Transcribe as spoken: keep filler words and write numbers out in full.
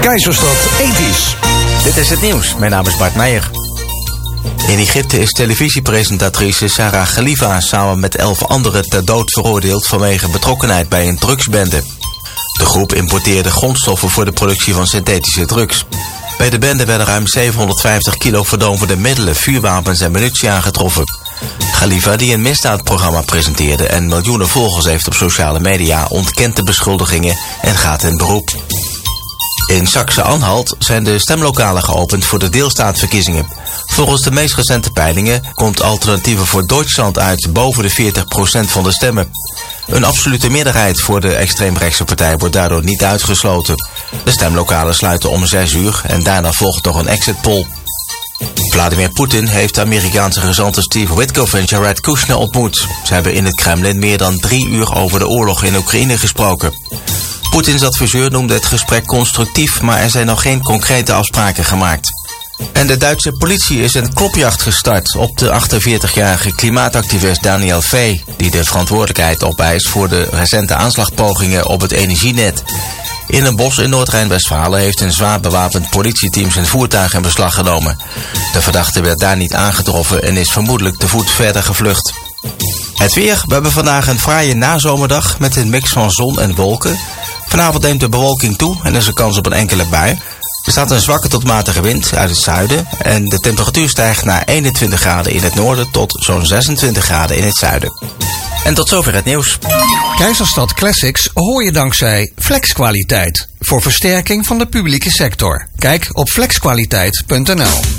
Keizerstad ethisch. Dit is het nieuws. Mijn naam is Bart Meijer. In Egypte is televisiepresentatrice Sarah Khalifa samen met elf anderen ter dood veroordeeld vanwege betrokkenheid bij een drugsbende. De groep importeerde grondstoffen voor de productie van synthetische drugs. Bij de bende werden ruim zevenhonderdvijftig kilo verdovende middelen, vuurwapens en munitie aangetroffen. Khalifa, die een misdaadprogramma presenteerde en miljoenen volgers heeft op sociale media, ontkent de beschuldigingen en gaat in beroep. In Saxe-Anhalt zijn de stemlokalen geopend voor de deelstaatverkiezingen. Volgens de meest recente peilingen komt Alternatieven voor Duitsland uit boven de veertig procent van de stemmen. Een absolute meerderheid voor de extreemrechtse partij wordt daardoor niet uitgesloten. De stemlokalen sluiten om zes uur en daarna volgt nog een exit poll. Vladimir Poetin heeft de Amerikaanse gezanten Steve Witkoff en Jared Kushner ontmoet. Ze hebben in het Kremlin meer dan drie uur over de oorlog in Oekraïne gesproken. Poetins adviseur noemde het gesprek constructief, maar er zijn nog geen concrete afspraken gemaakt. En de Duitse politie is een klopjacht gestart op de achtenveertigjarige klimaatactivist Daniel V., die de verantwoordelijkheid opeist voor de recente aanslagpogingen op het energienet. In een bos in Noord-Rijn-Westfalen heeft een zwaar bewapend politieteam zijn voertuig in beslag genomen. De verdachte werd daar niet aangetroffen en is vermoedelijk te voet verder gevlucht. Het weer. We hebben vandaag een fraaie nazomerdag met een mix van zon en wolken. Vanavond neemt de bewolking toe en er is een kans op een enkele bui. Er staat een zwakke tot matige wind uit het zuiden en de temperatuur stijgt naar eenentwintig graden in het noorden tot zo'n zesentwintig graden in het zuiden. En tot zover het nieuws. Keizerstad Classics hoor je dankzij Flexkwaliteit. Voor versterking van de publieke sector. Kijk op flexkwaliteit punt n l.